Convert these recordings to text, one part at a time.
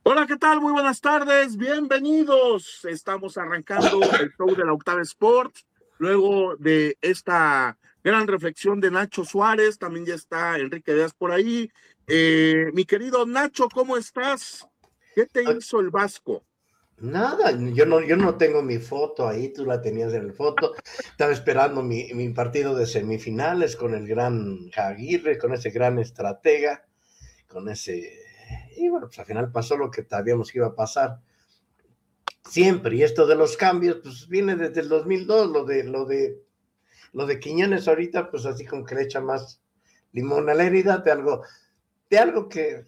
Hola, ¿qué tal? Muy buenas tardes, bienvenidos. Estamos arrancando el show de la Octava Sports. Luego de esta gran reflexión de Nacho Suárez, también ya está Enrique Díaz por ahí. Mi querido Nacho, ¿cómo estás? ¿Qué te hizo el Vasco? Nada, yo no tengo mi foto ahí, tú la tenías en el foto. Estaba esperando mi partido de semifinales con el gran Aguirre, con ese gran estratega, con ese... Y bueno, pues al final pasó lo que sabíamos que iba a pasar siempre. Y esto de los cambios, pues viene desde el 2002, lo de Quiñones ahorita, pues así como que le echa más limón a la herida de algo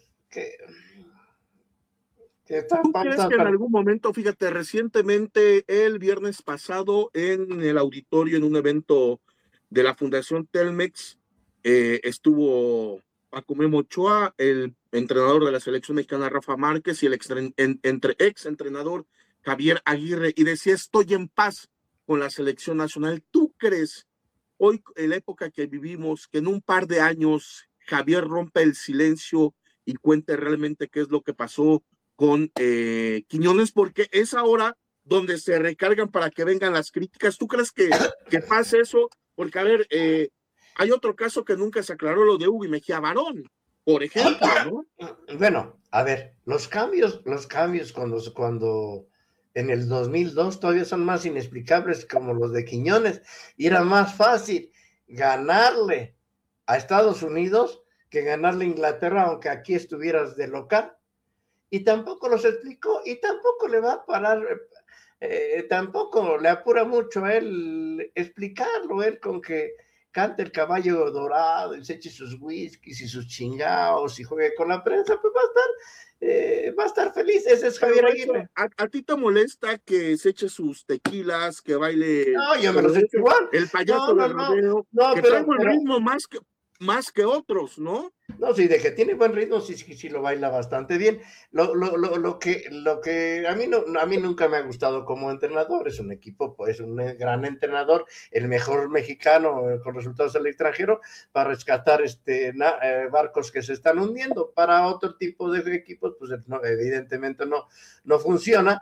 que está ¿Tú crees que en para... algún momento, fíjate, recientemente, el viernes pasado, en el auditorio, en un evento de la Fundación Telmex, estuvo Paco Memo Ochoa, el entrenador de la selección mexicana Rafa Márquez y el ex entrenador Javier Aguirre, y decía: estoy en paz con la selección nacional? ¿Tú crees, hoy, en la época que vivimos, que en un par de años Javier rompe el silencio y cuente realmente qué es lo que pasó con Quiñones? Porque es ahora donde se recargan para que vengan las críticas. ¿Tú crees que pase eso? Porque, a ver, hay otro caso que nunca se aclaró, lo de Hugo y Mejía Barón, por ejemplo, ¿no? Bueno, a ver, los cambios cuando en el 2002 todavía son más inexplicables como los de Quiñones, y era más fácil ganarle a Estados Unidos que ganarle a Inglaterra, aunque aquí estuvieras de local. Y tampoco los explicó, y tampoco le va a parar, tampoco le apura mucho a él explicarlo, él con que cante el caballo dorado y se eche sus whiskies y sus chingados y juegue con la prensa, pues va a estar feliz. Ese es Javier Pero eso, Aguirre. ¿a ti te molesta que se eche sus tequilas, que baile No, yo me todo los echo eso? igual. El No, payaso de no, no, rodeo, no, que trae buen ritmo más que otros, ¿no? no, sí, de que tiene buen ritmo, sí, sí, sí lo baila bastante bien. Lo que a mí nunca me ha gustado como entrenador, es un equipo, pues un gran entrenador, el mejor mexicano con resultados al extranjero, para rescatar barcos que se están hundiendo. Para otro tipo de equipos, pues no, evidentemente no funciona.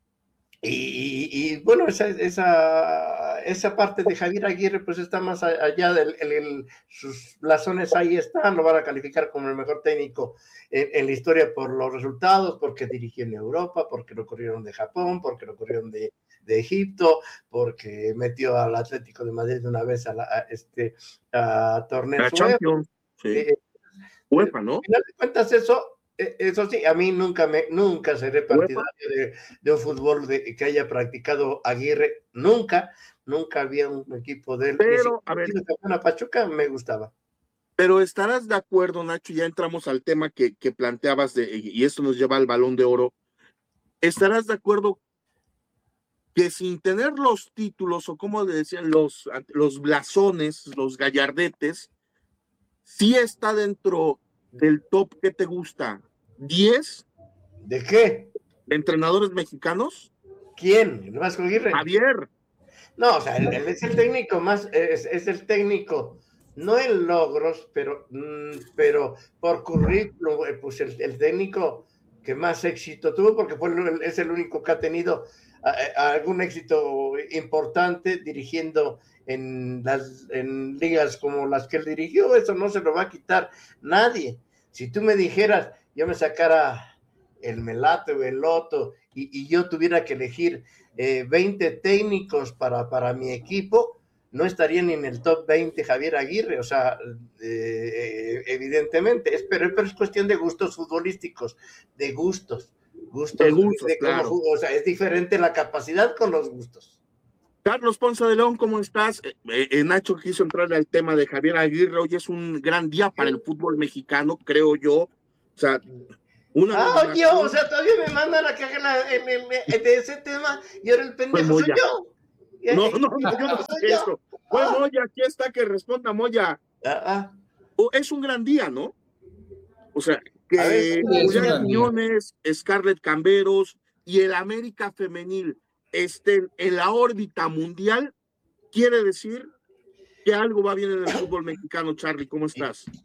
Bueno, esa parte de Javier Aguirre pues está más allá sus blasones ahí están, lo van a calificar como el mejor técnico en la historia por los resultados, porque dirigió en Europa, porque lo corrieron de Japón, porque lo corrieron de Egipto, porque metió al Atlético de Madrid una vez a La torneos UEFA. Champions, sí. Eh, Al UEFA, ¿no? final de cuentas, eso sí, a mí nunca seré UEFA. partidario de un fútbol que haya practicado Aguirre, nunca había un equipo de él, ni Pero, a siquiera ver, sido campeón a Pachuca, me gustaba. pero estarás de acuerdo, Nacho, ya entramos al tema que planteabas y esto nos lleva al Balón de Oro. ¿Estarás de acuerdo que sin tener los títulos, o como le decían, los blasones, los gallardetes, sí está dentro del top? ¿Qué te gusta? ¿10 ¿De qué? entrenadores mexicanos? ¿Quién? ¿El Vasco Aguirre? Javier. No, o sea, él es el técnico es el técnico, no en logros, pero por currículum, pues el técnico que más éxito tuvo, porque es el único que ha tenido algún éxito importante dirigiendo en ligas como las que él dirigió. Eso no se lo va a quitar nadie. Si tú me dijeras, yo me sacara el Melate o el Loto y yo tuviera que elegir 20 técnicos para mi equipo, no estaría ni en el top 20 Javier Aguirre, o sea, evidentemente, pero es cuestión de gustos futbolísticos, de De gustos gustos, de cómo claro. jugó, o sea, es diferente la capacidad con los gustos. Carlos Ponce de León, ¿cómo estás? Nacho quiso entrarle al tema de Javier Aguirre. Hoy es un gran día para el fútbol mexicano, creo yo. O sea, una Oye, o nominación sea, todavía me mandan a que haga de ese tema y ahora el fue pendejo soy Moya. yo. No, yo no Soy dije yo. eso. Fue Moya, aquí está, que responda Moya. Ah, ah. Es un gran día, ¿no? O sea, A ver, que Sí, es un Julián gran día. Quiñones, Scarlett Camberos y el América Femenil estén en la órbita mundial, quiere decir que algo va bien en el fútbol mexicano. Charlie, ¿cómo estás?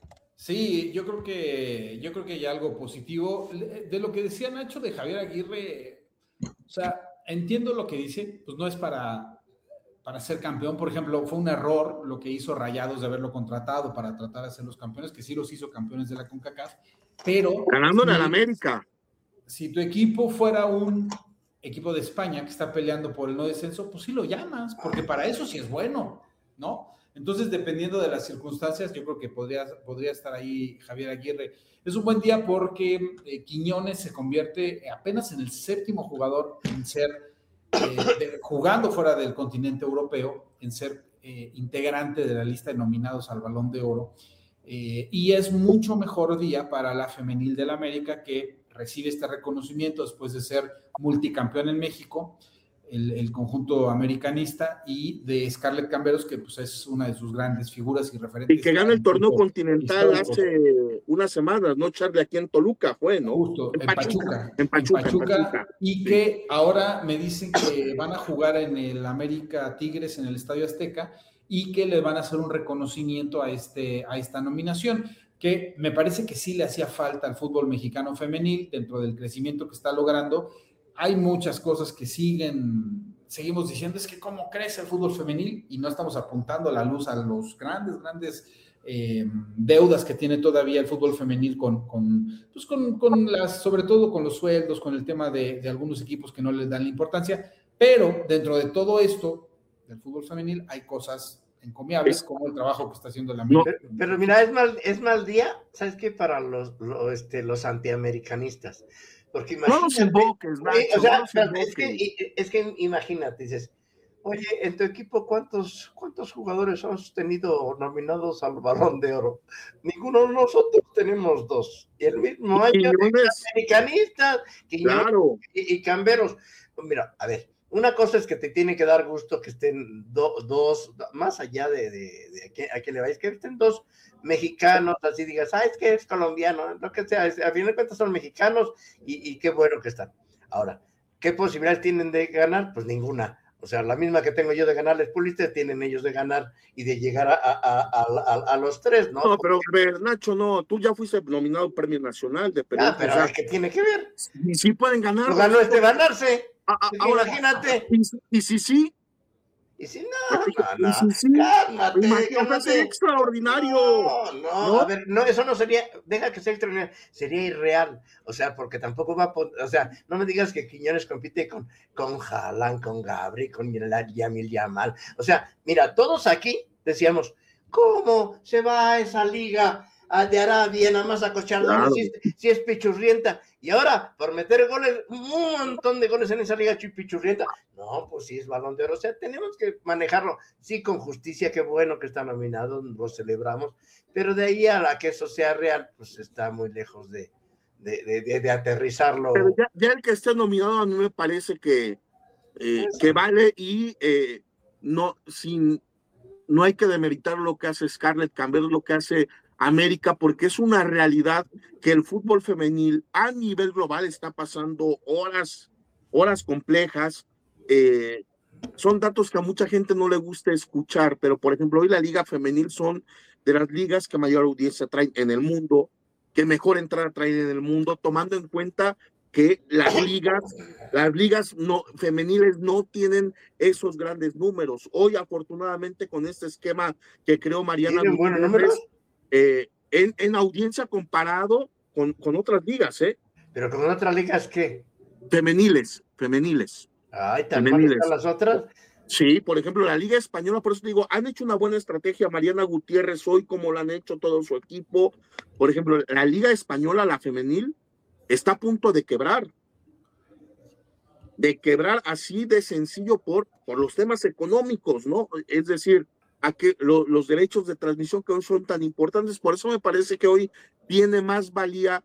Sí, yo creo que hay algo positivo. De lo que decía Nacho de Javier Aguirre, o sea, entiendo lo que dice, pues no es para ser campeón. Por ejemplo, fue un error lo que hizo Rayados de haberlo contratado para tratar de ser los campeones, que sí los hizo campeones de la CONCACAF, pero Ganando en el América. Si tu equipo fuera un equipo de España que está peleando por el no descenso, pues sí lo llamas, porque para eso sí es bueno, ¿no? Entonces, dependiendo de las circunstancias, yo creo que podría estar ahí Javier Aguirre. Es un buen día porque Quiñones se convierte apenas en el 7º jugador en ser, jugando fuera del continente europeo, en ser integrante de la lista de nominados al Balón de Oro. Y es mucho mejor día para la femenil del América, que recibe este reconocimiento después de ser multicampeón en México, el conjunto americanista, y de Scarlett Camberos, que pues es una de sus grandes figuras y referentes. Y que gana el torneo continental hace unas semanas, ¿no, Charlie? Aquí en Toluca fue, ¿no? Justo, en Pachuca. En Pachuca. Y que ahora me dicen que van a jugar en el América Tigres en el Estadio Azteca, y que le van a hacer un reconocimiento a esta nominación, que me parece que sí le hacía falta al fútbol mexicano femenil dentro del crecimiento que está logrando. Hay muchas cosas que seguimos diciendo, es que cómo crece el fútbol femenil, y no estamos apuntando la luz a los grandes deudas que tiene todavía el fútbol femenil sobre todo con los sueldos, con el tema de algunos equipos que no les dan la importancia, pero dentro de todo esto del fútbol femenil hay cosas encomiables como el trabajo que está haciendo la América. Pero mira, es mal día, ¿sabes qué? Para los antiamericanistas. Porque imagínate, no los invoques, Nacho, o sea, no los invoques. es que imagínate, dices, oye, en tu equipo, ¿cuántos jugadores has tenido nominados al Balón de Oro? Ninguno de nosotros, tenemos 2. Y el mismo año, americanistas, claro, y Camberos. Mira, a ver, una cosa es que te tiene que dar gusto que estén dos, más allá de a quién le vais, que estén 2 mexicanos, así digas, es que es colombiano, lo que sea, a fin de cuentas son mexicanos, y qué bueno que están. Ahora, ¿qué posibilidades tienen de ganar? Pues ninguna. O sea, la misma que tengo yo de ganarles Pulitzer, tienen ellos de ganar y de llegar a los 3, ¿no? No, pero Nacho, no, tú ya fuiste nominado al Premio Nacional de Perú. Pero o sea, ¿qué tiene que ver? Sí pueden ganar. Lo ganó ganarse. Ahora, imagínate. Y si sí. Y si no, sí. Cálmate. Extraordinario. No, a ver, no, eso no sería, deja que sea extraordinario, sería irreal, o sea, porque tampoco o sea, no me digas que Quiñones compite con Haaland, con Gabri, con Yamil Yamal, o sea, mira, todos aquí decíamos, ¿cómo se va a esa liga de Arabia nada más a cochar si es pichurrienta? Y ahora, por meter goles, un montón de goles en esa liga pichurrienta. No, pues sí es Balón de Oro. O sea, tenemos que manejarlo, sí, con justicia. Qué bueno que está nominado, lo celebramos. Pero de ahí a la que eso sea real, pues está muy lejos de aterrizarlo. Pero ya el que esté nominado a mí me parece que vale, y no hay que demeritar lo que hace Scarlett Camberos, lo que hace América, porque es una realidad que el fútbol femenil a nivel global está pasando horas complejas. Son datos que a mucha gente no le gusta escuchar, pero por ejemplo hoy la liga femenil son de las ligas que mayor audiencia traen en el mundo, que mejor entrada traen en el mundo, tomando en cuenta que las ligas femeniles no tienen esos grandes números. Hoy, afortunadamente, con este esquema que creó Mariana Gutiérrez, en audiencia comparado con otras ligas, ¿Pero con otras ligas qué? Femeniles. Ay, ¿tan mal están las otras? Sí, por ejemplo, la Liga Española, por eso digo, han hecho una buena estrategia Mariana Gutiérrez hoy, como lo han hecho todo su equipo. Por ejemplo, la Liga Española, la femenil, está a punto de quebrar así de sencillo por los temas económicos, ¿no? Es decir, a que los derechos de transmisión que hoy son tan importantes. Por eso me parece que hoy tiene más valía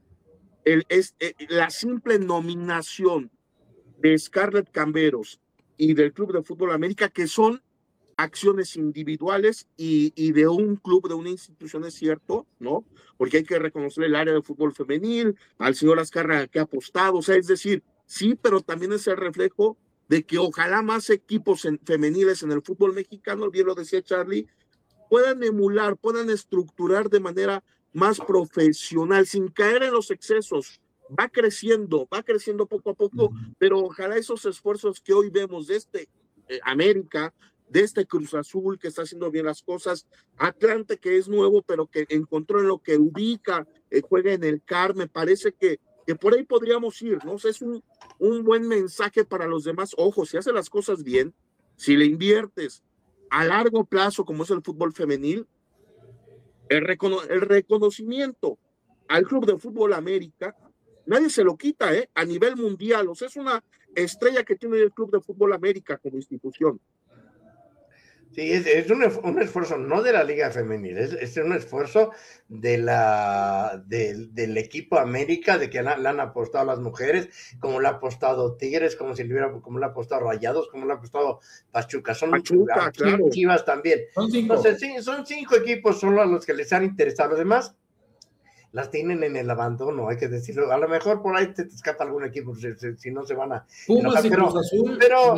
la simple nominación de Scarlett Camberos y del Club de Fútbol América, que son acciones individuales y de un club, de una institución, es cierto, ¿no? Porque hay que reconocer el área de fútbol femenil, al señor Azcárraga que ha apostado, o sea, es decir, sí, pero también es el reflejo de que ojalá más equipos femeniles en el fútbol mexicano, bien lo decía Charlie, puedan emular, puedan estructurar de manera más profesional, sin caer en los excesos. Va creciendo poco a poco, pero ojalá esos esfuerzos que hoy vemos de América, de Cruz Azul, que está haciendo bien las cosas, Atlante, que es nuevo, pero que encontró en lo que ubica, juega en el CAR, me parece que por ahí podríamos ir, ¿no? O sea, es un buen mensaje para los demás. Ojo, si hace las cosas bien, si le inviertes a largo plazo, como es el fútbol femenil, el reconocimiento al Club de Fútbol América, nadie se lo quita, a nivel mundial. O sea, es una estrella que tiene el Club de Fútbol América como institución. Sí, es un esfuerzo no de la Liga Femenil, es un esfuerzo del equipo América, de que le han apostado a las mujeres, como le ha apostado Tigres, como le ha apostado Rayados, como le ha apostado Pachuca. Pachuca, claro. Chivas también. Son 5. Entonces, sí, son 5 equipos solo a los que les han interesado. Los demás las tienen en el abandono, hay que decirlo. A lo mejor por ahí te escapa algún equipo, si no se van a... Pumas y Cruz Azul pero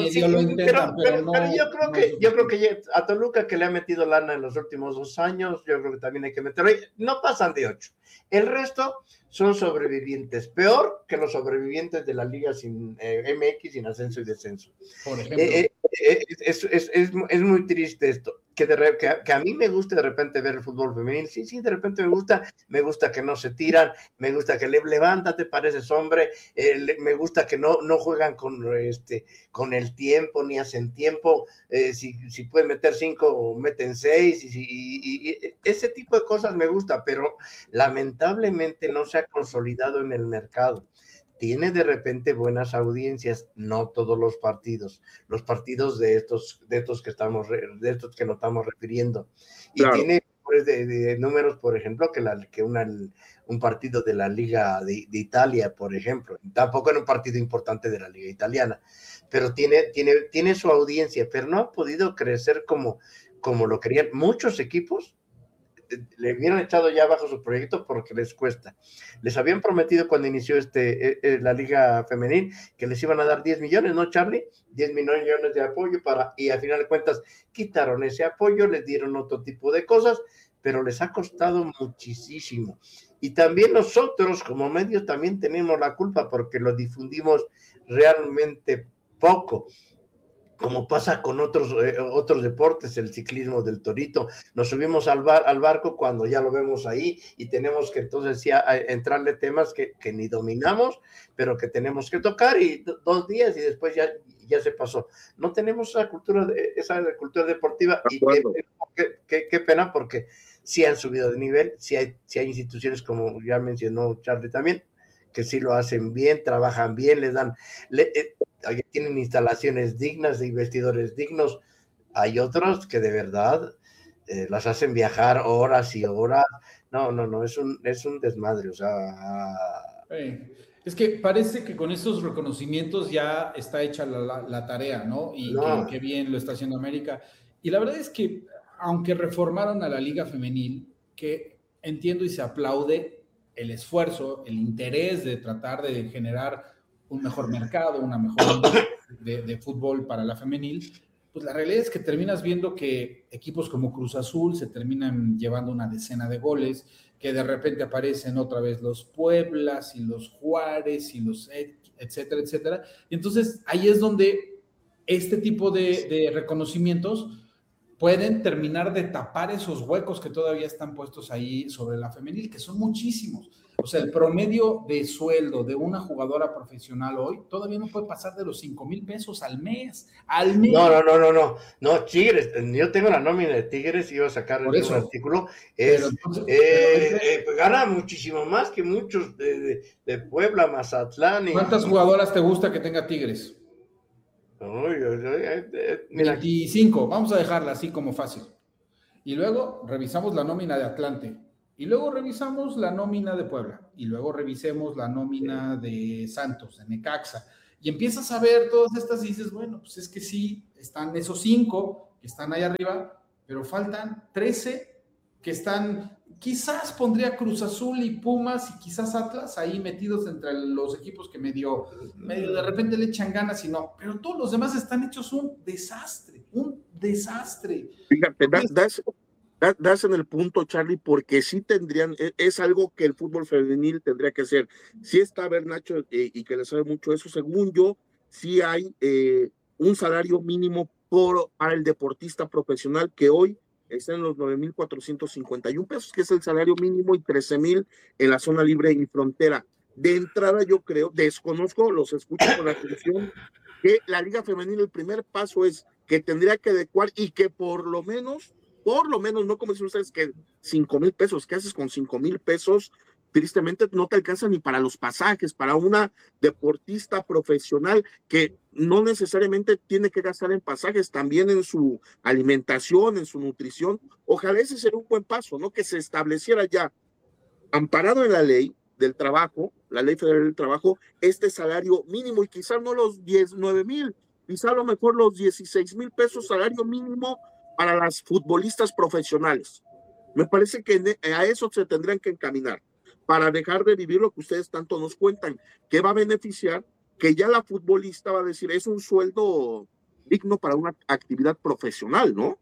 yo creo que a Toluca, que le ha metido lana en los últimos 2 años, yo creo que también hay que meterlo. No pasan de 8. El resto son sobrevivientes, peor que los sobrevivientes de la Liga sin MX, sin ascenso y descenso. Por ejemplo. Es muy triste esto, que a mí me gusta de repente ver el fútbol femenil. Sí, de repente me gusta que no se tiran, me gusta que levántate, pareces hombre, me gusta que no juegan con el tiempo, ni hacen tiempo, si pueden meter 5, meten 6, y ese tipo de cosas me gusta, pero lamentablemente no se ha consolidado en el mercado. Tiene de repente buenas audiencias, no todos los partidos de estos que nos estamos refiriendo, y claro, tiene de números, por ejemplo, que un partido de la Liga de Italia, por ejemplo. Tampoco era un partido importante de la Liga italiana, pero tiene su audiencia, pero no ha podido crecer como lo querían muchos equipos. Le hubieran echado ya bajo su proyecto porque les cuesta. Les habían prometido cuando inició la Liga Femenil que les iban a dar 10 millones, ¿no, Charlie? 10 millones de apoyo y al final de cuentas quitaron ese apoyo, les dieron otro tipo de cosas, pero les ha costado muchísimo. Y también nosotros como medios también tenemos la culpa porque lo difundimos realmente poco, como pasa con otros deportes, el ciclismo del Torito. Nos subimos al barco cuando ya lo vemos ahí y tenemos que entonces ya entrarle temas que ni dominamos, pero que tenemos que tocar, y 2 días y después ya se pasó. No tenemos esa cultura deportiva, y qué pena, porque sí han subido de nivel, sí hay instituciones, como ya mencionó Charlie también, que sí lo hacen bien, trabajan bien, tienen instalaciones dignas y vestidores dignos. Hay otros que de verdad las hacen viajar horas y horas. No, es un desmadre, o sea... Es que parece que con estos reconocimientos ya está hecha la tarea, ¿no? Y que bien lo está haciendo América. Y la verdad es que, aunque reformaron a la Liga Femenil, que entiendo y se aplaude el esfuerzo, el interés de tratar de generar un mejor mercado, una mejor de fútbol para la femenil, pues la realidad es que terminas viendo que equipos como Cruz Azul se terminan llevando una decena de goles, que de repente aparecen otra vez los Pueblas y los Juárez y los etcétera, etcétera. Y entonces ahí es donde este tipo de reconocimientos pueden terminar de tapar esos huecos que todavía están puestos ahí sobre la femenil, que son muchísimos. O sea, el promedio de sueldo de una jugadora profesional hoy todavía no puede pasar de los 5,000 pesos al mes. No, Tigres, yo tengo la nómina de Tigres, iba a sacar un artículo, gana muchísimo más que muchos de Puebla, Mazatlán. ¿Cuántas jugadoras te gusta que tenga Tigres? 25, vamos a dejarla así como fácil. Y luego revisamos la nómina de Atlante, y luego revisamos la nómina de Puebla, y luego revisemos la nómina de Santos, de Necaxa, y empiezas a ver todas estas y dices, bueno, pues es que sí, están esos 5 que están ahí arriba, pero faltan 13 que están, quizás pondría Cruz Azul y Pumas y quizás Atlas ahí metidos entre los equipos que medio de repente le echan ganas y no, pero todos los demás están hechos un desastre. Fíjate, Das en el punto, Charlie, porque sí tendrían, es algo que el fútbol femenil tendría que hacer. Sí está, a ver, Nacho, y que le sabe mucho eso, según yo, sí hay un salario mínimo para el deportista profesional que hoy está en los 9,451 pesos, que es el salario mínimo, y 13,000 en la zona libre y frontera. De entrada, yo creo, desconozco, los escucho con atención, que la Liga Femenil, el primer paso es que tendría que adecuar y que por lo menos, no como dicen ustedes que 5,000 pesos, ¿qué haces con 5,000 pesos? Tristemente no te alcanza ni para los pasajes, para una deportista profesional que no necesariamente tiene que gastar en pasajes, también en su alimentación, en su nutrición. Ojalá ese sería un buen paso, ¿no? Que se estableciera ya, amparado en la ley del trabajo, la ley federal del trabajo, este salario mínimo, y quizás no los 19,000, quizás a lo mejor los 16,000 pesos salario mínimo para las futbolistas profesionales. Me parece que a eso se tendrían que encaminar para dejar de vivir lo que ustedes tanto nos cuentan, que va a beneficiar, que ya la futbolista va a decir, es un sueldo digno para una actividad profesional, ¿no?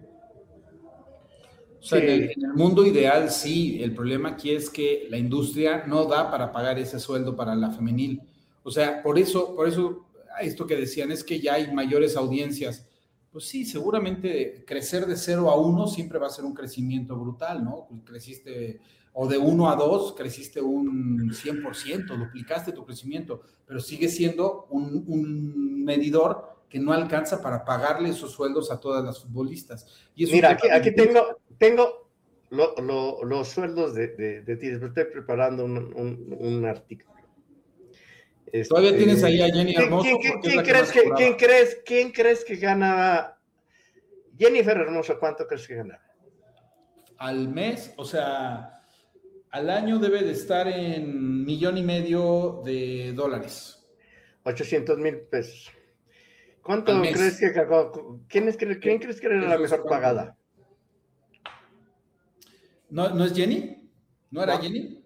O sea, Sí. en el mundo ideal sí, el problema aquí es que la industria no da para pagar ese sueldo para la femenil. O sea, por eso, esto que decían es que ya hay mayores audiencias. Pues sí, seguramente crecer de 0 a 1 siempre va a ser un crecimiento brutal, ¿no? Creciste, o de 1 a 2, creciste un 100%, duplicaste tu crecimiento, pero sigue siendo un medidor que no alcanza para pagarle esos sueldos a todas las futbolistas. Y es Mira, un tema aquí tengo los sueldos de ti. Estoy preparando un artículo. Todavía tienes ahí a Jenny ¿quién, Hermoso quién, porque es quién la que más crees que, cobraba. quién crees que ganaba? Jennifer Hermoso, ¿cuánto crees que ganaba? Al mes, o sea, al año debe de estar en $1,500,000. 800,000 pesos. Al ¿Cuánto crees mes. que quién crees que era la ¿Eso es mejor cuánto? pagada? ¿No es Jenny? ¿No era No, Jenny?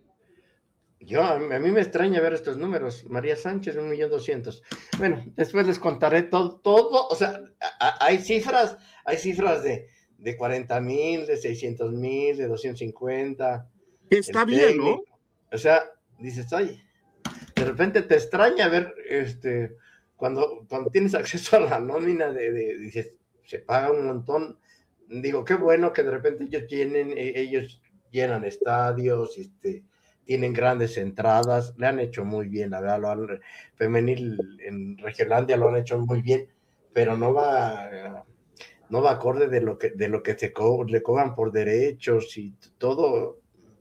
a mí me extraña ver estos números. María Sánchez, 1,200,000. Bueno, después les contaré todo, o sea, hay cifras de 40,000, de 600,000, de 250, Está el bien, ¿no? técnico. O sea, dices, oye, de repente te extraña ver, cuando tienes acceso a la nómina dices, se paga un montón. Digo, qué bueno que de repente ellos llenan estadios, tienen grandes entradas, le han hecho muy bien, la verdad, femenil en Regiolandia lo han hecho muy bien, pero no va acorde de lo que le cobran por derechos y todo.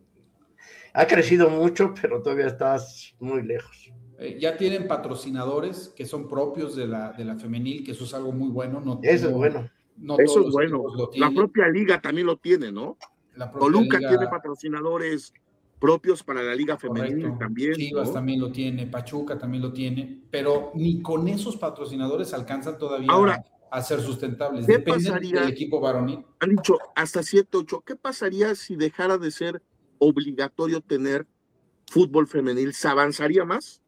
Ha crecido mucho, pero todavía estás muy lejos. Ya tienen patrocinadores que son propios de la femenil, que eso es algo muy bueno. Eso es bueno. No Eso todos es los bueno. equipos lo La tienen. propia liga también lo tiene, ¿no? La propia Toluca tiene liga, patrocinadores propios para la liga femenil correcto. también, Chivas ¿no? también lo tiene, Pachuca también lo tiene, pero ni con esos patrocinadores alcanzan todavía Ahora, a ser sustentables. ¿qué Dependen del pasaría? equipo varonil. Han dicho hasta 7, 8. ¿Qué pasaría si dejara de ser obligatorio tener fútbol femenil? ¿Se avanzaría más?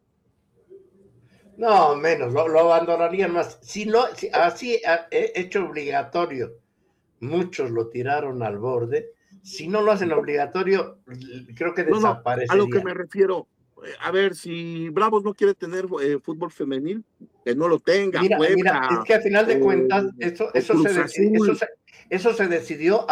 No, menos, lo abandonarían más. Si así hecho obligatorio, muchos lo tiraron al borde. Si no lo hacen obligatorio, creo que No, no, a lo que desaparecería. me refiero. A ver, si Bravos no quiere tener fútbol femenil, que no lo tenga, Mira, es Puebla que a final de o, cuentas, eso, o eso, se, Cruz de- eso, Azul. se, eso se decidió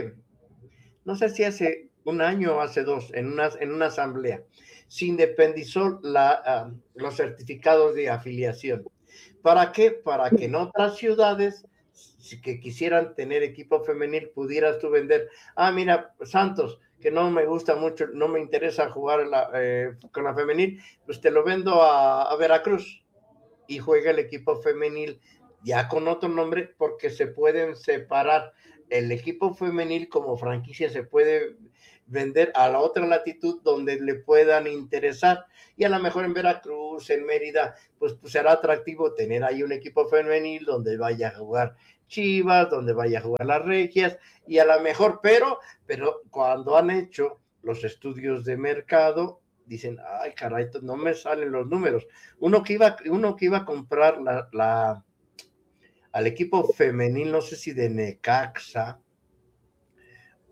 no sé si hace un año o hace dos, en una asamblea. Se independizó los certificados de afiliación. ¿Para qué? Para que en otras ciudades, si que quisieran tener equipo femenil, pudieras tú vender, mira, Santos, que no me gusta mucho, no me interesa jugar con la femenil, pues te lo vendo a Veracruz y juega el equipo femenil ya con otro nombre porque se pueden separar. El equipo femenil como franquicia se puede vender a la otra latitud donde le puedan interesar, y a lo mejor en Veracruz, en Mérida, pues será atractivo tener ahí un equipo femenil donde vaya a jugar Chivas, donde vaya a jugar las Regias, y a lo mejor, pero cuando han hecho los estudios de mercado, dicen, ay caray, no me salen los números. Uno que iba a comprar al equipo femenil, no sé si de Necaxa,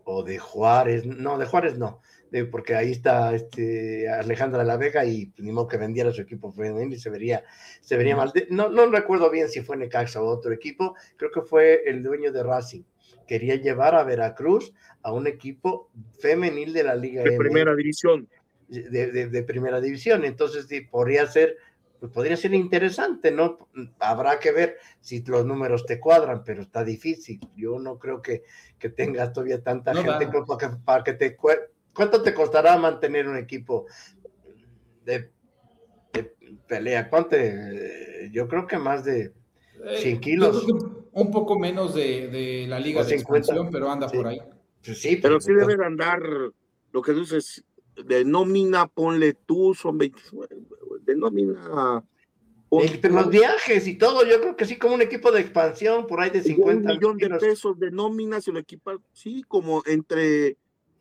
o de Juárez, no, porque ahí está Alejandra de la Vega y ni modo que vendiera su equipo femenil y se vería mal. No recuerdo bien si fue Necaxa o otro equipo, creo que fue el dueño de Racing. Quería llevar a Veracruz a un equipo femenil de la Liga de MX, primera división. De primera división, entonces sí, podría ser interesante, ¿no? Habrá que ver si los números te cuadran, pero está difícil. Yo no creo que tengas todavía tanta gente para que ¿cuánto te costará mantener un equipo de pelea? Yo creo que más de 100 kilos. Yo creo que un poco menos de la liga de 50, expansión, pero anda sí. por ahí. Pues sí, pero sí debe de andar, lo que dices, de nómina, ponle tú, son 20, de nómina. Pero los viajes y todo, yo creo que sí, como un equipo de expansión, por ahí de 50 $1 millón de pesos de nómina, si lo equipa, sí, como entre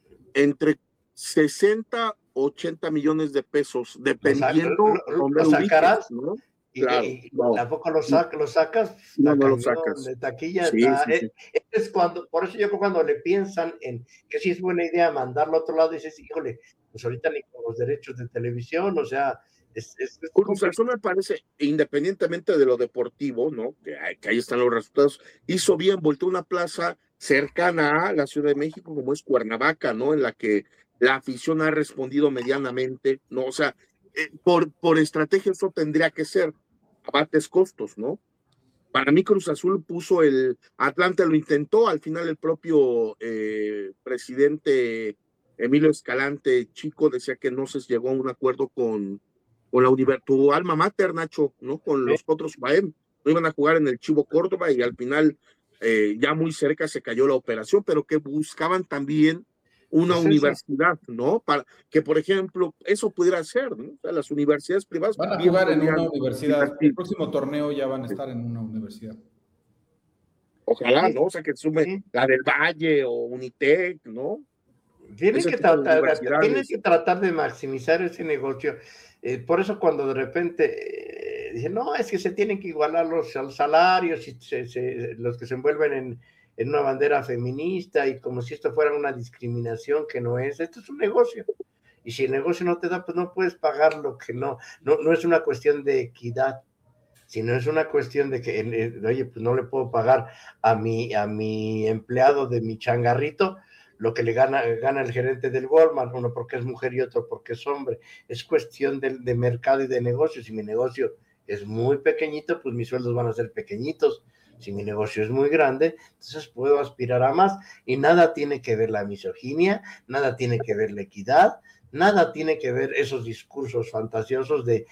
60, 80 millones de pesos, dependiendo lo sacarás, ¿no? Claro, no. ¿A poco lo sacas? No lo sacas. De taquilla sí, está. Sí. Es cuando, por eso yo creo cuando le piensan en que sí es buena idea mandarlo a otro lado, dices, híjole, pues ahorita ni con los derechos de televisión, o sea, Cruz Azul me parece, independientemente de lo deportivo, ¿no? Que ahí están los resultados, hizo bien, volteó una plaza cercana a la Ciudad de México, como es Cuernavaca, ¿no? En la que la afición ha respondido medianamente, ¿no? O sea, por estrategia eso tendría que ser, abates costos, ¿no? Para mí Cruz Azul puso Atlante lo intentó, al final el propio presidente Emilio Escalante Chico decía que no se llegó a un acuerdo con tu alma mater, Nacho, ¿no? Con los otros Baem, no iban a jugar en el Chivo Córdoba y al final ya muy cerca se cayó la operación, pero que buscaban también una universidad, ¿no? Para que, por ejemplo, eso pudiera ser, ¿no? O sea, las universidades privadas van a jugar en una universidad. El próximo torneo ya van a estar en una universidad. Ojalá, ¿no? O sea, que sume la del Valle o Unitec, ¿no? Tienes que tratar de maximizar ese negocio. Por eso cuando de repente dicen, no, es que se tienen que igualar los salarios y los que se envuelven en una bandera feminista y como si esto fuera una discriminación que no es. Esto es un negocio. Y si el negocio no te da, pues no puedes pagar lo que no es una cuestión de equidad, sino es una cuestión de que, oye, pues no le puedo pagar a mi empleado de mi changarrito lo que le gana el gerente del Walmart, uno porque es mujer y otro porque es hombre. Es cuestión de mercado y de negocio. Si mi negocio es muy pequeñito, pues mis sueldos van a ser pequeñitos. Si mi negocio es muy grande, entonces puedo aspirar a más. Y nada tiene que ver la misoginia, nada tiene que ver la equidad, nada tiene que ver esos discursos fantasiosos de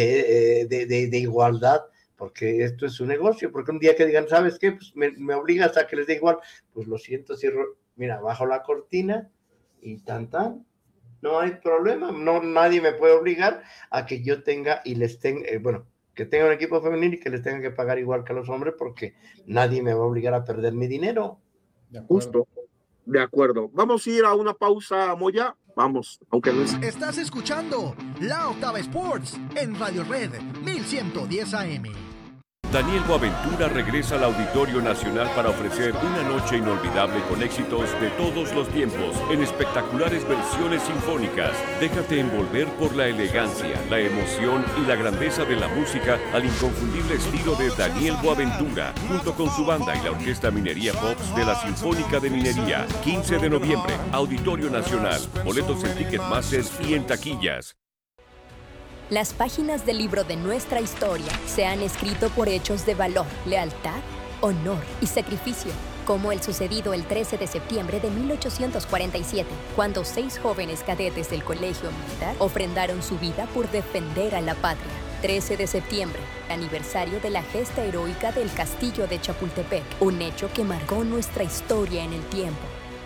igualdad, porque esto es un negocio. Porque un día que digan, ¿sabes qué? Pues me obligas a que les dé igual. Pues lo siento, cierro. Mira, bajo la cortina y no hay problema, nadie me puede obligar a que yo tenga y les tenga, que tenga un equipo femenil y que les tenga que pagar igual que a los hombres, porque nadie me va a obligar a perder mi dinero. Justo, de acuerdo. Vamos a ir a una pausa, Moya. Vamos, aunque no es. Estás escuchando La Octava Sports en Radio Red 1110 AM. Daniel Boaventura regresa al Auditorio Nacional para ofrecer una noche inolvidable con éxitos de todos los tiempos en espectaculares versiones sinfónicas. Déjate envolver por la elegancia, la emoción y la grandeza de la música al inconfundible estilo de Daniel Boaventura, junto con su banda y la Orquesta Minería Pops de la Sinfónica de Minería. 15 de noviembre, Auditorio Nacional. Boletos en Ticketmaster y en taquillas. Las páginas del libro de nuestra historia se han escrito por hechos de valor, lealtad, honor y sacrificio, como el sucedido el 13 de septiembre de 1847, cuando 6 jóvenes cadetes del Colegio Militar ofrendaron su vida por defender a la patria. 13 de septiembre, aniversario de la gesta heroica del Castillo de Chapultepec, un hecho que marcó nuestra historia en el tiempo.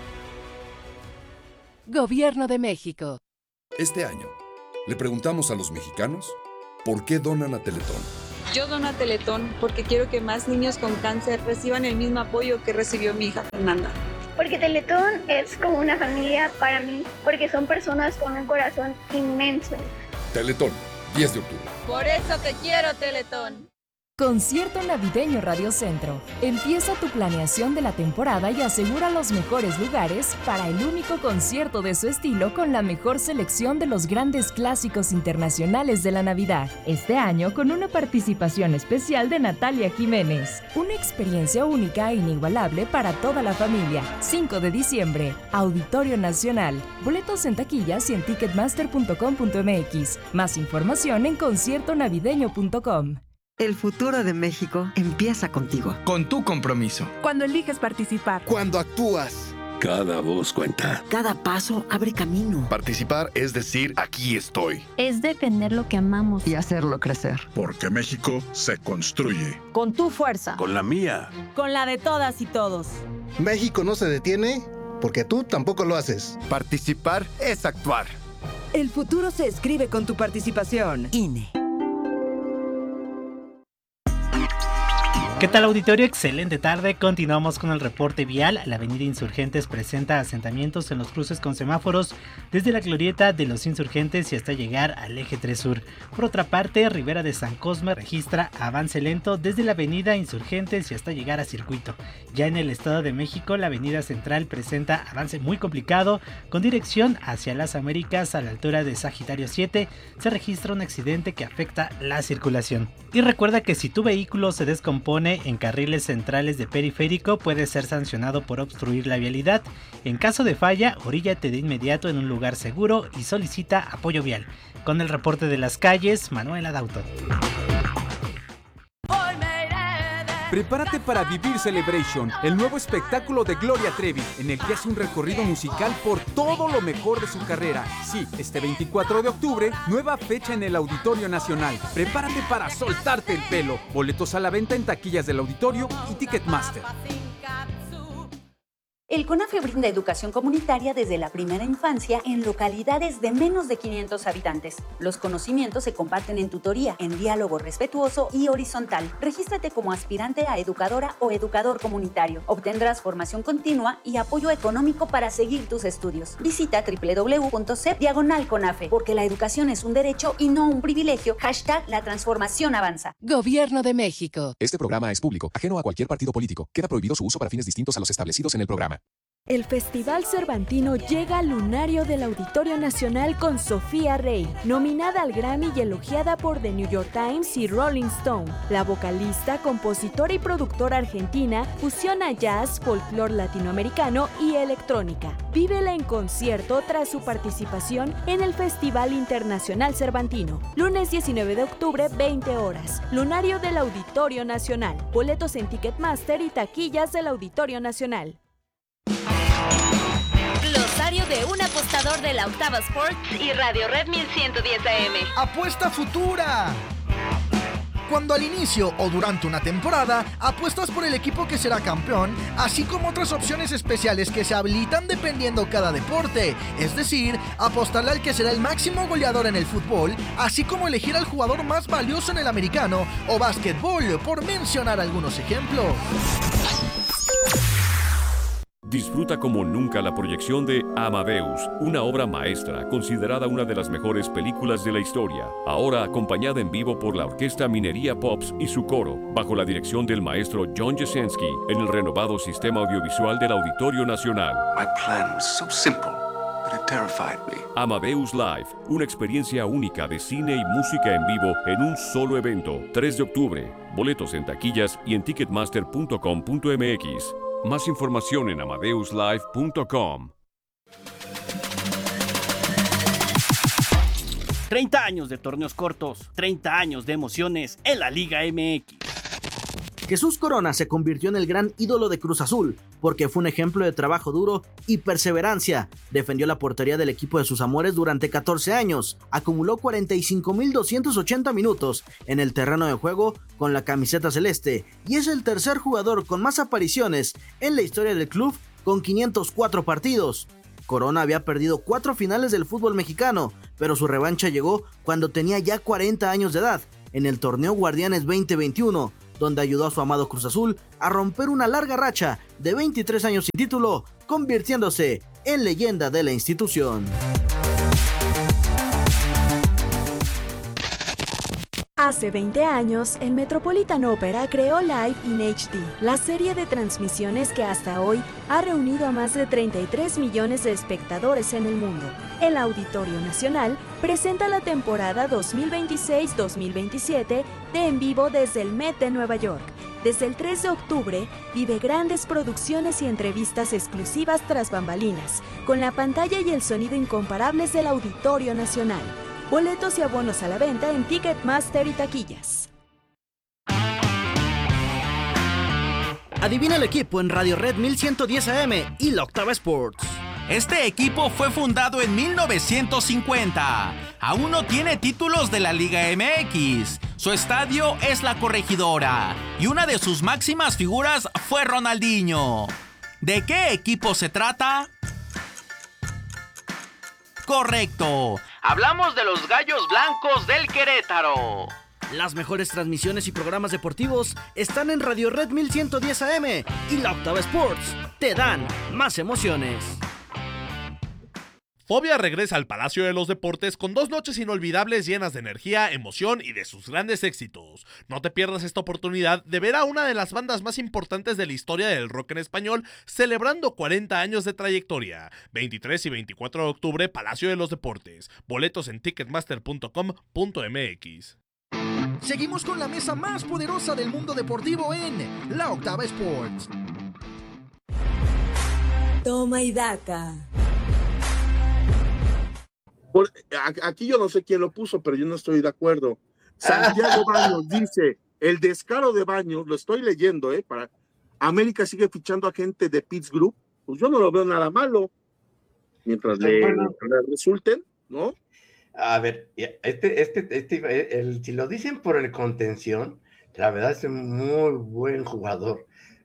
Gobierno de México. Este año, le preguntamos a los mexicanos por qué donan a Teletón. Yo dono a Teletón porque quiero que más niños con cáncer reciban el mismo apoyo que recibió mi hija Fernanda. Porque Teletón es como una familia para mí, porque son personas con un corazón inmenso. Teletón, 10 de octubre. Por eso te quiero, Teletón. Concierto Navideño Radio Centro. Empieza tu planeación de la temporada y asegura los mejores lugares para el único concierto de su estilo con la mejor selección de los grandes clásicos internacionales de la Navidad. Este año con una participación especial de Natalia Jiménez. Una experiencia única e inigualable para toda la familia. 5 de diciembre, Auditorio Nacional. Boletos en taquillas y en ticketmaster.com.mx. Más información en conciertonavideño.com. El futuro de México empieza contigo. Con tu compromiso. Cuando eliges participar. Cuando actúas. Cada voz cuenta. Cada paso abre camino. Participar es decir, aquí estoy. Es defender lo que amamos. Y hacerlo crecer. Porque México se construye. Con tu fuerza. Con la mía. Con la de todas y todos. México no se detiene porque tú tampoco lo haces. Participar es actuar. El futuro se escribe con tu participación. INE. ¿Qué tal, auditorio? Excelente tarde. Continuamos con el reporte vial. La avenida Insurgentes presenta asentamientos en los cruces con semáforos desde la glorieta de los Insurgentes y hasta llegar al eje 3 sur. Por otra parte, Ribera de San Cosme registra avance lento desde la avenida Insurgentes y hasta llegar a Circuito. Ya en el Estado de México, la avenida Central presenta avance muy complicado con dirección hacia las Américas a la altura de Sagitario 7. Se registra un accidente que afecta la circulación. Y recuerda que si tu vehículo se descompone en carriles centrales de periférico, puede ser sancionado por obstruir la vialidad. En caso de falla, oríllate de inmediato en un lugar seguro y solicita apoyo vial. Con el reporte de las calles, Manuela Dauto. Prepárate para vivir Celebration, el nuevo espectáculo de Gloria Trevi, en el que hace un recorrido musical por todo lo mejor de su carrera. Sí, este 24 de octubre, nueva fecha en el Auditorio Nacional. Prepárate para soltarte el pelo. Boletos a la venta en taquillas del auditorio y Ticketmaster. El CONAFE brinda educación comunitaria desde la primera infancia en localidades de menos de 500 habitantes. Los conocimientos se comparten en tutoría, en diálogo respetuoso y horizontal. Regístrate como aspirante a educadora o educador comunitario. Obtendrás formación continua y apoyo económico para seguir tus estudios. Visita www.cep/CONAFE, porque la educación es un derecho y no un privilegio. #La transformación avanza. Gobierno de México. Este programa es público, ajeno a cualquier partido político. Queda prohibido su uso para fines distintos a los establecidos en el programa. El Festival Cervantino llega al lunario del Auditorio Nacional con Sofía Rey, nominada al Grammy y elogiada por The New York Times y Rolling Stone. La vocalista, compositora y productora argentina fusiona jazz, folclore latinoamericano y electrónica. Vívela en concierto tras su participación en el Festival Internacional Cervantino. Lunes 19 de octubre, 20 horas. Lunario del Auditorio Nacional. Boletos en Ticketmaster y taquillas del Auditorio Nacional. Glosario de un apostador de la Octava Sports y Radio Red 1110 AM. ¡Apuesta futura! Cuando al inicio o durante una temporada apuestas por el equipo que será campeón, así como otras opciones especiales que se habilitan dependiendo cada deporte, es decir, apostarle al que será el máximo goleador en el fútbol, así como elegir al jugador más valioso en el americano o básquetbol, por mencionar algunos ejemplos. Disfruta como nunca la proyección de Amadeus, una obra maestra considerada una de las mejores películas de la historia, ahora acompañada en vivo por la Orquesta Minería Pops y su coro, bajo la dirección del maestro John Jasenski, en el renovado sistema audiovisual del Auditorio Nacional. My plan was so simple, but it terrified me. Amadeus Live, una experiencia única de cine y música en vivo en un solo evento, 3 de octubre. Boletos en taquillas y en ticketmaster.com.mx. Más información en amadeuslive.com. 30 años de torneos cortos, 30 años de emociones en la Liga MX. Jesús Corona se convirtió en el gran ídolo de Cruz Azul, porque fue un ejemplo de trabajo duro y perseverancia. Defendió la portería del equipo de sus amores durante 14 años, acumuló 45,280 minutos en el terreno de juego con la camiseta celeste, y es el tercer jugador con más apariciones en la historia del club, con 504 partidos. Corona había perdido 4 finales del fútbol mexicano, pero su revancha llegó cuando tenía ya 40 años de edad, en el torneo Guardianes 2021, donde ayudó a su amado Cruz Azul a romper una larga racha de 23 años sin título, convirtiéndose en leyenda de la institución. Hace 20 años, el Metropolitan Opera creó Live in HD, la serie de transmisiones que hasta hoy ha reunido a más de 33 millones de espectadores en el mundo. El Auditorio Nacional presenta la temporada 2026-2027 de En Vivo desde el Met de Nueva York. Desde el 3 de octubre, vive grandes producciones y entrevistas exclusivas tras bambalinas, con la pantalla y el sonido incomparables del Auditorio Nacional. Boletos y abonos a la venta en Ticketmaster y taquillas. Adivina el equipo en Radio Red 1110 AM y la Octava Sports. Este equipo fue fundado en 1950. Aún no tiene títulos de la Liga MX. Su estadio es La Corregidora y una de sus máximas figuras fue Ronaldinho. ¿De qué equipo se trata? Correcto. Hablamos de los Gallos Blancos del Querétaro. Las mejores transmisiones y programas deportivos están en Radio Red 1110 AM y la Octava Sports. Te dan más emociones. Fobia regresa al Palacio de los Deportes con 2 noches inolvidables llenas de energía, emoción y de sus grandes éxitos. No te pierdas esta oportunidad de ver a una de las bandas más importantes de la historia del rock en español celebrando 40 años de trayectoria. 23 y 24 de octubre, Palacio de los Deportes. Boletos en ticketmaster.com.mx. Seguimos con la mesa más poderosa del mundo deportivo en La Octava Sports. Toma y daca. Aquí yo no sé quién lo puso, pero yo no estoy de acuerdo. Santiago Baños dice, el descaro de Baños, lo estoy leyendo, para América sigue fichando a gente de Pitts Group, pues yo no lo veo nada malo, mientras le resulten, ¿no? A ver, si lo dicen por el contención, la verdad es un muy buen jugador.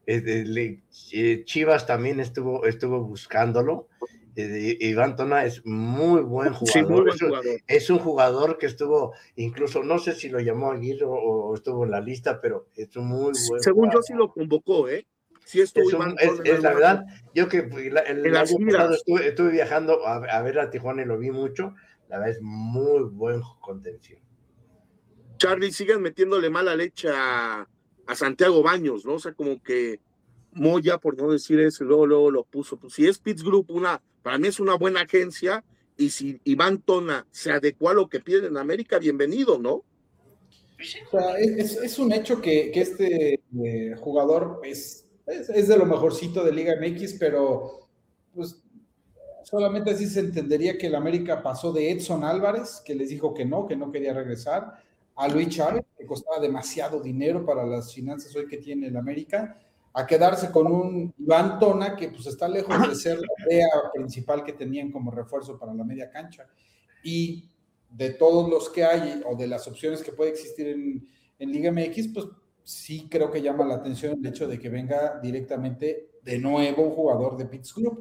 Chivas también estuvo buscándolo. Iván Tona es muy buen jugador. Sí, muy buen jugador. Es un jugador que estuvo, incluso, no sé si lo llamó Aguirre o estuvo en la lista, pero es un muy buen Según jugador. Yo sí lo convocó, Sí estuvo Iván Tona. Es la verdad, yo que el año pasado estuve viajando a ver a Tijuana y lo vi mucho, la verdad es muy buen contención. Charlie, siguen metiéndole mala leche a Santiago Baños, ¿no? O sea, como que Moya, por no decir eso, luego lo puso. Pues si es Pitts Group, para mí es una buena agencia, y si Iván Tona se adecua a lo que piden en América, bienvenido, ¿no? O sea, es un hecho que este jugador es de lo mejorcito de Liga MX, pero pues solamente así se entendería que el América pasó de Edson Álvarez, que les dijo que no quería regresar, a Luis Chávez, que costaba demasiado dinero para las finanzas hoy que tiene el América, a quedarse con un Iván Tona que pues está lejos de ser la idea principal que tenían como refuerzo para la media cancha. Y de todos los que hay, o de las opciones que puede existir en Liga MX, pues sí creo que llama la atención el hecho de que venga directamente de nuevo un jugador de Pitts Group,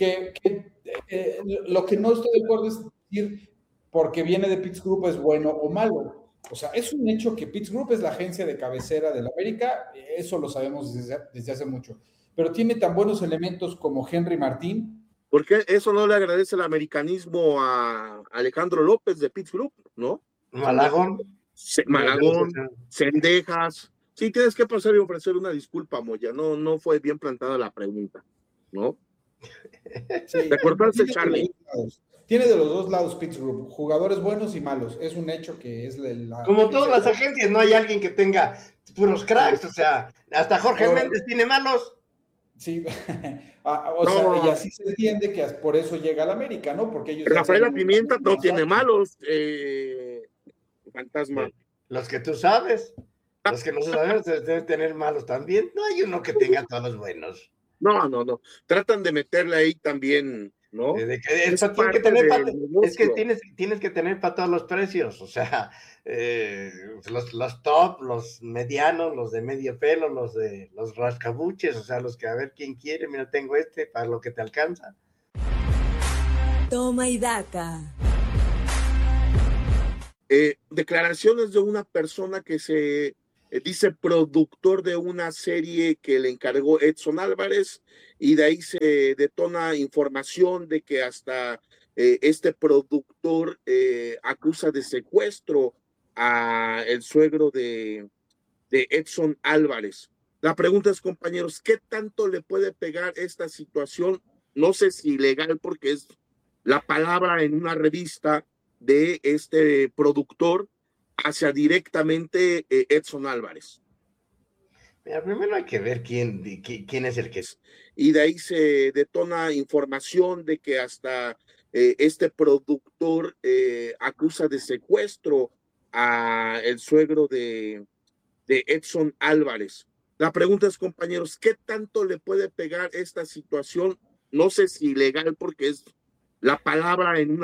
lo que no estoy de acuerdo es decir porque viene de Pitts Group es bueno o malo. O sea, es un hecho que Pitts Group es la agencia de cabecera de la América, eso lo sabemos desde hace mucho, pero tiene tan buenos elementos como Henry Martín. ¿Por qué eso no le agradece el americanismo a Alejandro López de Pitts Group, no? Malagón, Cendejas. Sí, tienes que pasar y ofrecer una disculpa, Moya, no fue bien plantada la pregunta, ¿no? Sí, ¿te acordaste, Charlie? Tiene de los dos lados Pitts Group, jugadores buenos y malos. Es un hecho que es como todas las agencias, no hay alguien que tenga puros cracks, o sea, hasta Jorge Méndez tiene malos. Sí, sea, y así se entiende que por eso llega al América, ¿no? Porque ellos Rafaela Pimienta no tiene malos, Fantasma. Los que tú sabes, los que no sabemos deben tener malos también. No hay uno que tenga todos los buenos. No. Tratan de meterle ahí también, ¿no? Es que tienes que tener para todos los precios, o sea, los top, los medianos, los de medio pelo, los rascabuches, o sea, los que a ver quién quiere, mira, tengo para lo que te alcanza. Toma y daca. Declaraciones de una persona que se dice productor de una serie que le encargó Edson Álvarez, y de ahí se detona información de que hasta este productor acusa de secuestro a el suegro de Edson Álvarez. La pregunta es, compañeros, ¿qué tanto le puede pegar esta situación? No sé si legal, porque es la palabra en una revista de este productor hacia directamente Edson Álvarez. Mira, primero hay que ver quién es el que es. Y de ahí se detona información de que hasta este productor acusa de secuestro a el suegro de Edson Álvarez. La pregunta es, compañeros, ¿qué tanto le puede pegar esta situación? No sé si legal, porque es la palabra en una